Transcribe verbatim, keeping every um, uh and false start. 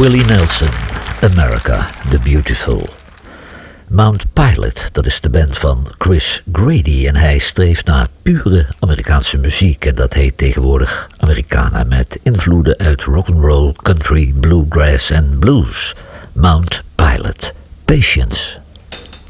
Willie Nelson, America the Beautiful. Mount Pilot, dat is de band van Chris Grady en hij streeft naar pure Amerikaanse muziek en dat heet tegenwoordig Americana met invloeden uit rock'n'roll, country, bluegrass en blues. Mount Pilot, Patience.